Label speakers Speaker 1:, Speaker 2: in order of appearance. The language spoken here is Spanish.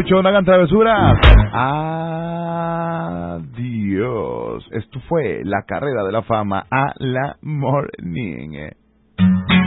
Speaker 1: mucho, no hagan travesuras. Adiós. Esto fue la carrera de la fama a la morning.